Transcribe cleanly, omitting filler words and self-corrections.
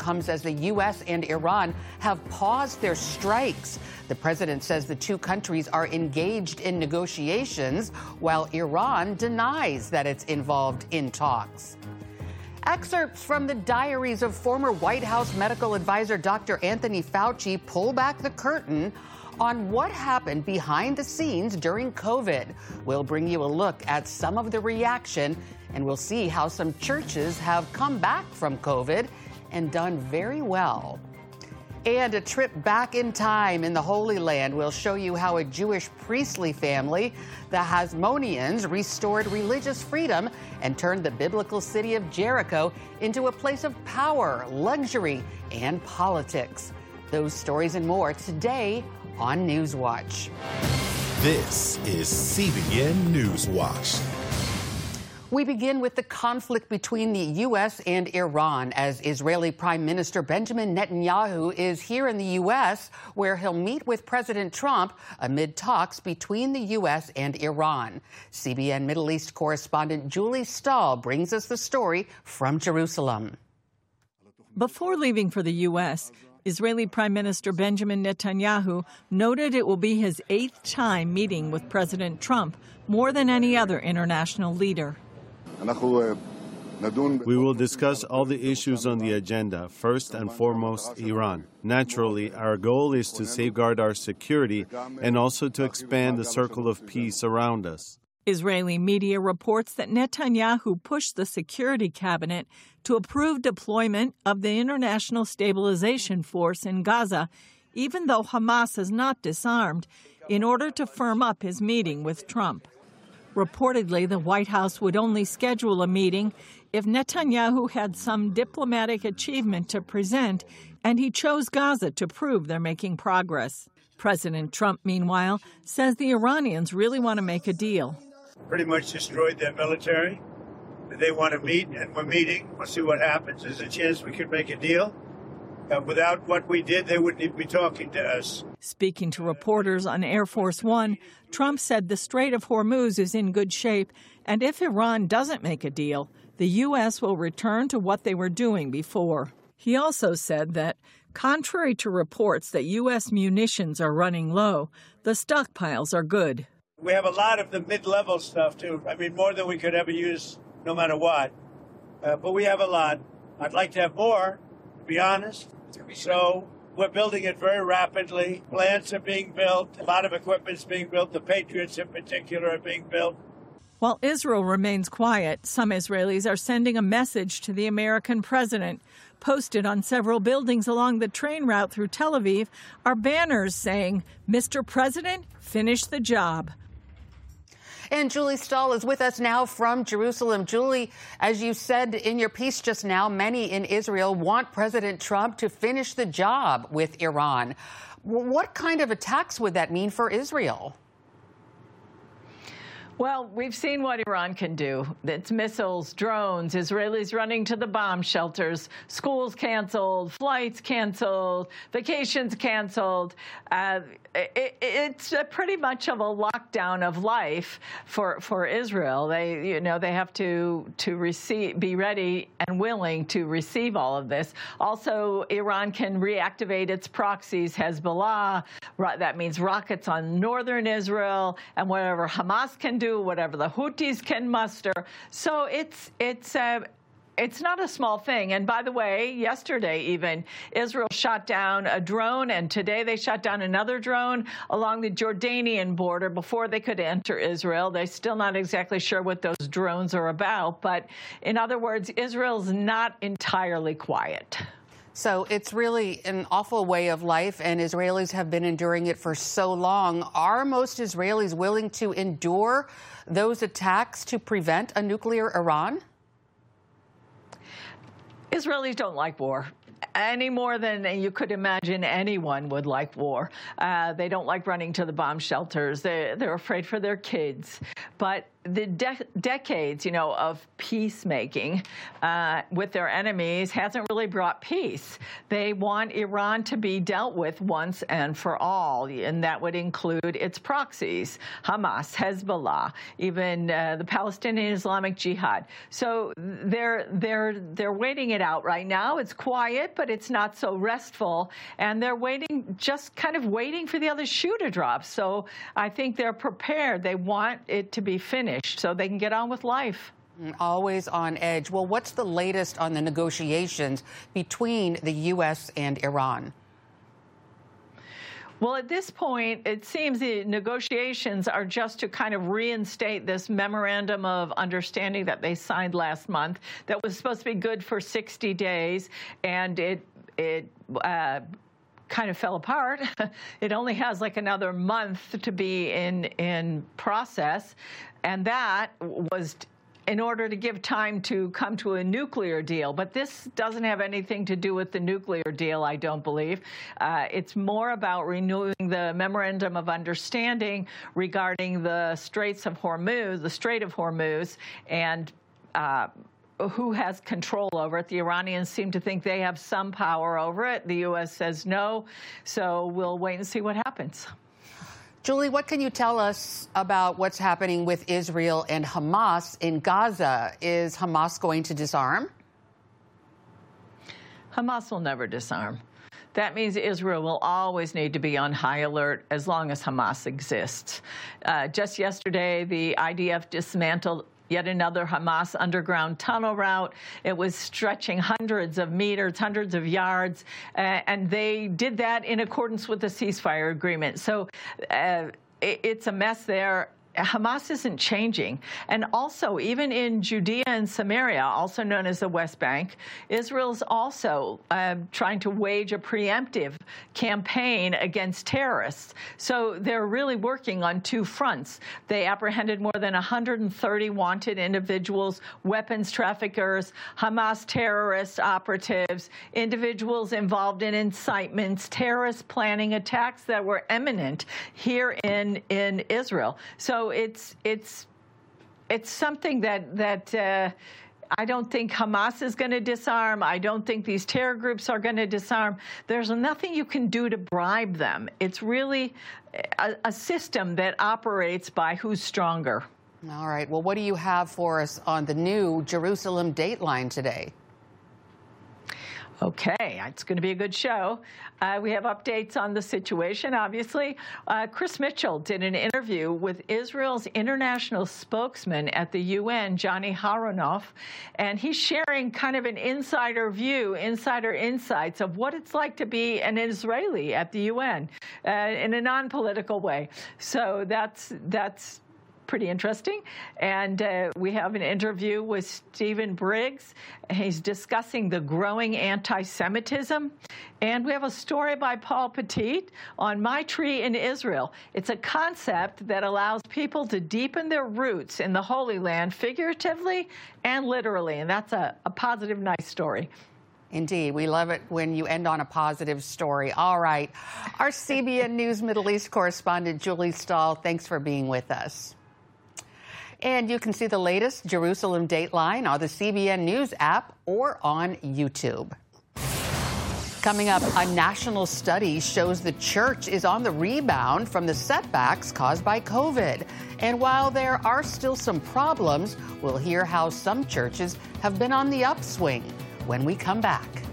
comes as the U.S. and Iran have paused their strikes. The president says the two countries are engaged in negotiations, while Iran denies that it's involved in talks. Excerpts from the diaries of former White House medical advisor Dr. Anthony Fauci pull back the curtain on what happened behind the scenes during COVID. We'll bring you a look at some of the reaction, and we'll see how some churches have come back from COVID and done very well. And a trip back in time in the Holy Land will show you how a Jewish priestly family, the Hasmoneans, restored religious freedom and turned the biblical city of Jericho into a place of power, luxury, and politics. Those stories and more today on Newswatch. This is CBN Newswatch. We begin with the conflict between the U.S. and Iran, as Israeli Prime Minister Benjamin Netanyahu is here in the U.S., where he'll meet with President Trump amid talks between the U.S. and Iran. CBN Middle East correspondent Julie Stahl brings us the story from Jerusalem. Before leaving for the U.S., Israeli Prime Minister Benjamin Netanyahu noted it will be his 8th time meeting with President Trump, more than any other international leader. We will discuss all the issues on the agenda, first and foremost Iran. Naturally, our goal is to safeguard our security and also to expand the circle of peace around us. Israeli media reports that Netanyahu pushed the Security Cabinet to approve deployment of the International Stabilization Force in Gaza, even though Hamas has not disarmed, in order to firm up his meeting with Trump. Reportedly, the White House would only schedule a meeting if Netanyahu had some diplomatic achievement to present, and he chose Gaza to prove they're making progress. President Trump, meanwhile, says the Iranians really want to make a deal. Pretty much destroyed their military. They want to meet, and we're meeting. We'll see what happens. There's a chance we could make a deal. Without what we did, they wouldn't even be talking to us. Speaking to reporters on Air Force One, Trump said the Strait of Hormuz is in good shape, and if Iran doesn't make a deal, the U.S. will return to what they were doing before. He also said that, contrary to reports that U.S. munitions are running low, the stockpiles are good. We have a lot of the mid-level stuff, too. I mean, more than we could ever use, no matter what. But we have a lot. I'd like to have more, to be honest. So we're building it very rapidly. Plants are being built. A lot of equipment's being built. The Patriots in particular are being built. While Israel remains quiet, some Israelis are sending a message to the American president. Posted on several buildings along the train route through Tel Aviv are banners saying, "Mr. President, finish the job." And Julie Stahl is with us now from Jerusalem. Julie, as you said in your piece just now, many in Israel want President Trump to finish the job with Iran. What kind of attacks would that mean for Israel? Well, we've seen what Iran can do. It's missiles, drones, Israelis running to the bomb shelters, schools canceled, flights canceled, vacations canceled. It's pretty much of a lockdown of life for Israel. They have to be ready and willing to receive all of this. Also, Iran can reactivate its proxies, Hezbollah. That means rockets on northern Israel, and whatever Hamas can do, whatever the Houthis can muster. So it's not a small thing. And by the way, yesterday even, Israel shot down a drone, and today they shot down another drone along the Jordanian border before they could enter Israel. They're still not exactly sure what those drones are about. But in other words, Israel's not entirely quiet. So it's really an awful way of life, and Israelis have been enduring it for so long. Are most Israelis willing to endure those attacks to prevent a nuclear Iran? Israelis don't like war any more than you could imagine anyone would like war. They don't like running to the bomb shelters. They're afraid for their kids. But the decades, of peacemaking with their enemies hasn't really brought peace. They want Iran to be dealt with once and for all, and that would include its proxies, Hamas, Hezbollah, even the Palestinian Islamic Jihad. So they're waiting it out right now. It's quiet, but it's not so restful, and they're just kind of waiting for the other shoe to drop. So I think they're prepared. They want it to be finished so they can get on with life. Always on edge. Well, what's the latest on the negotiations between the U.S. and Iran? Well, at this point, it seems the negotiations are just to kind of reinstate this memorandum of understanding that they signed last month that was supposed to be good for 60 days, and it kind of fell apart. It only has like another month to be in process, and that was in order to give time to come to a nuclear deal. But this doesn't have anything to do with the nuclear deal, I don't believe. It's more about renewing the memorandum of understanding regarding the Strait of Hormuz, and who has control over it. The Iranians seem to think they have some power over it. The U.S. says no. So we'll wait and see what happens. Julie, what can you tell us about what's happening with Israel and Hamas in Gaza? Is Hamas going to disarm? Hamas will never disarm. That means Israel will always need to be on high alert as long as Hamas exists. Just yesterday, the IDF dismantled yet another Hamas underground tunnel route. It was stretching hundreds of meters, hundreds of yards, and they did that in accordance with the ceasefire agreement. So it's a mess there. Hamas isn't changing. And also, even in Judea and Samaria, also known as the West Bank, Israel's also trying to wage a preemptive campaign against terrorists. So they're really working on two fronts. They apprehended more than 130 wanted individuals, weapons traffickers, Hamas terrorist operatives, individuals involved in incitements, terrorist planning attacks that were imminent here in Israel. So it's something that I don't think Hamas is going to disarm. I don't think these terror groups are going to disarm. There's nothing you can do to bribe them. It's really a system that operates by who's stronger. All right. Well, what do you have for us on the new Jerusalem Dateline today? Okay, it's going to be a good show. We have updates on the situation, obviously. Chris Mitchell did an interview with Israel's international spokesman at the UN, Johnny Haronoff, and he's sharing kind of an insider view, insider insights of what it's like to be an Israeli at the UN in a non-political way. So that's pretty interesting. And we have an interview with Stephen Briggs. He's discussing the growing anti-Semitism. And we have a story by Paul Petit on My Tree in Israel. It's a concept that allows people to deepen their roots in the Holy Land figuratively and literally. And that's a positive, nice story. Indeed. We love it when you end on a positive story. All right. Our CBN News Middle East correspondent, Julie Stahl, thanks for being with us. And you can see the latest Jerusalem Dateline on the CBN News app or on YouTube. Coming up, a national study shows the church is on the rebound from the setbacks caused by COVID. And while there are still some problems, we'll hear how some churches have been on the upswing when we come back.